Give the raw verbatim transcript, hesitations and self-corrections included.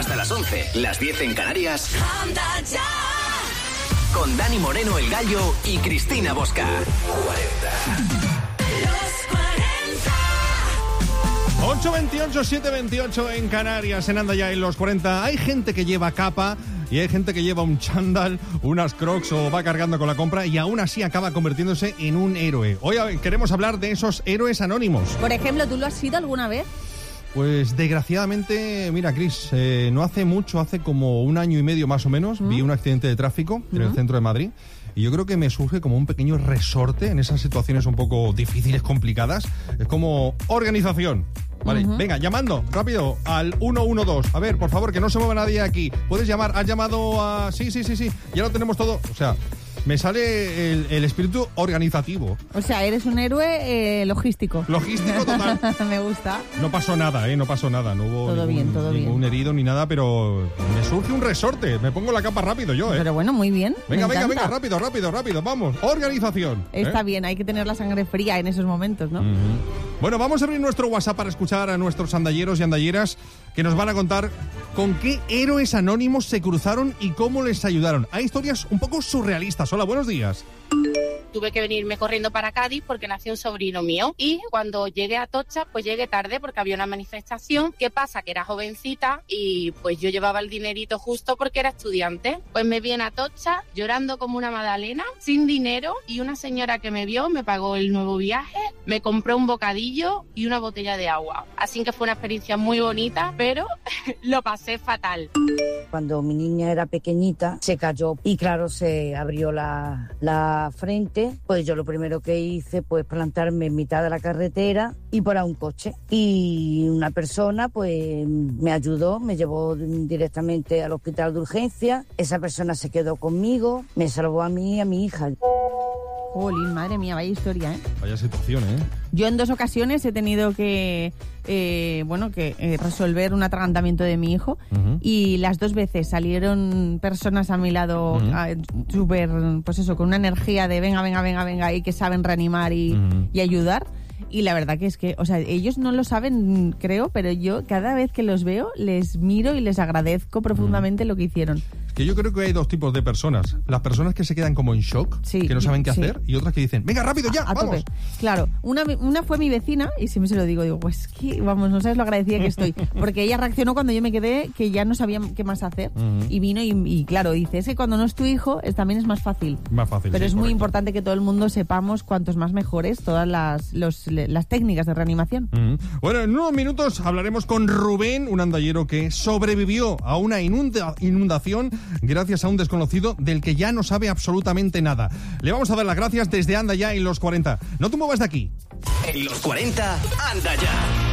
Hasta las once, las diez en Canarias. Anda ya. Con Dani Moreno, el Gallo, y Cristina Bosca. cuarenta. ocho veintiocho, siete veintiocho en Canarias, en Anda ya en los cuarenta. Hay gente que lleva capa y hay gente que lleva un chándal, unas crocs o va cargando con la compra y aún así acaba convirtiéndose en un héroe. Hoy queremos hablar de esos héroes anónimos. Por ejemplo, ¿tú lo has sido alguna vez? Pues desgraciadamente, mira, Cris, eh, no hace mucho, hace como un año y medio más o menos, ¿Mm? vi un accidente de tráfico en ¿Mm? el centro de Madrid. Y yo creo que me surge como un pequeño resorte en esas situaciones un poco difíciles, complicadas. Es como organización. Vale, uh-huh. Venga, llamando rápido al uno uno dos. A ver, por favor, que no se mueva nadie aquí. Puedes llamar, has llamado a... Sí, sí, sí, sí, ya lo tenemos todo. O sea, me sale el, el espíritu organizativo. O sea, eres un héroe eh, logístico. Logístico total. Me gusta. No pasó nada, ¿eh? No pasó nada. No hubo todo ningún, bien, todo ningún bien. herido ni nada, pero me surge un resorte. Me pongo la capa rápido yo, ¿eh? Pero bueno, muy bien. Venga, venga, venga, rápido, rápido, rápido. Vamos, organización. Está ¿eh? bien, hay que tener la sangre fría en esos momentos, ¿no? Uh-huh. Bueno, vamos a abrir nuestro WhatsApp para escuchar a nuestros andalleros y andalleras que nos van a contar con qué héroes anónimos se cruzaron y cómo les ayudaron. Hay historias un poco surrealistas. Hola, buenos días. Tuve que venirme corriendo para Cádiz porque nació un sobrino mío y cuando llegué a Atocha pues llegué tarde porque había una manifestación. ¿Qué pasa? Que era jovencita y pues yo llevaba el dinerito justo porque era estudiante. Pues me vi en Atocha llorando como una magdalena, sin dinero, y una señora que me vio me pagó el nuevo viaje, me compró un bocadillo y una botella de agua. Así que fue una experiencia muy bonita, pero lo pasé fatal. Cuando mi niña era pequeñita se cayó y claro, se abrió la, la frente. Pues yo lo primero que hice pues plantarme en mitad de la carretera y parar un coche. Y una persona pues me ayudó, me llevó directamente al hospital de urgencia. Esa persona se quedó conmigo, me salvó a mí y a mi hija. Jolín, madre mía, vaya historia, ¿eh? Vaya situación, ¿eh? Yo en dos ocasiones he tenido que, eh, bueno, que eh, resolver un atragantamiento de mi hijo uh-huh. y las dos veces salieron personas a mi lado uh-huh. súper, pues eso, con una energía de venga, venga, venga, venga y que saben reanimar y, uh-huh. y ayudar. Y la verdad que es que, o sea, ellos no lo saben, creo, pero yo cada vez que los veo les miro y les agradezco profundamente uh-huh. lo que hicieron. Que yo creo que hay dos tipos de personas. Las personas que se quedan como en shock, sí, que no saben qué sí. hacer, y otras que dicen, venga, rápido, ya, a, vamos. Tope. Claro, una, una fue mi vecina, y siempre se lo digo, digo, pues que, vamos, no sabes lo agradecida que estoy. Porque ella reaccionó cuando yo me quedé, que ya no sabía qué más hacer. Uh-huh. Y vino y, y, claro, dice, es que cuando no es tu hijo, es, también es más fácil. Más fácil, Pero sí, es correcto. muy importante que todo el mundo sepamos cuantos más mejores todas las, los, las técnicas de reanimación. Uh-huh. Bueno, en unos minutos hablaremos con Rubén, un andallero que sobrevivió a una inunda- inundación gracias a un desconocido del que ya no sabe absolutamente nada. Le vamos a dar las gracias desde Anda Ya en los cuarenta. No te muevas de aquí. En los cuarenta, Anda Ya.